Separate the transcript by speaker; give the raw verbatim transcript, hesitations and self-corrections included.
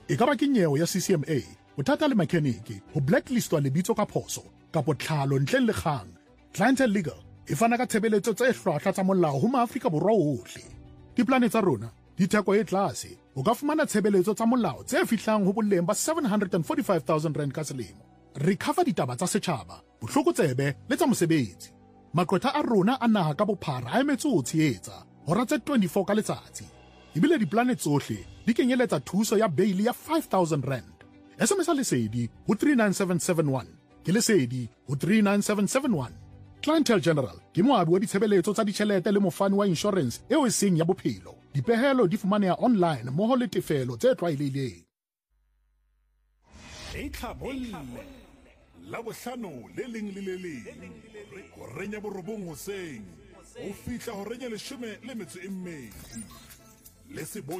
Speaker 1: e ka ba ke nyewe ya C C M A bothata le mechanic ho blacklistwa lebitso ka phoso kapo tlhalo ntleng le kgang. Clientele Legal e fana ka tshebeletso tse hlwahlwa tsa molao ho maAfrika Borwa ohle. Diplane tsa rona di theko e tlase o ka fumana tshebeletso tsa molao tse fihlang ho boleng ba seven hundred forty-five thousand rand ka selemo. Re cover ditaba tsa setjhaba, bohlokotsebe le tsa mosebetsi. Maqwetha a rona a naha ka bophara a emetse ho tshehetsa hora tse twenty-four ka letsatsi. Ebile diplane tsohle di kenyeletsa thuso ya bail ya five thousand rand. S M S lesedi ho three nine seven seven one ke lesedi ho three nine seven seven one. Clientele General ke moabi wa ditshebeletso tsa ditjhelete le mofani wa insurance eo e seng ya bophelo. Dipehelo di fumaneha online mmoho le tefelo tse tlwaelehileng.
Speaker 2: E tlhabolle la bohlano le leng le le leng ho renya borobong hoseng o fihla ho renya leshome le metso e mmedi le sebo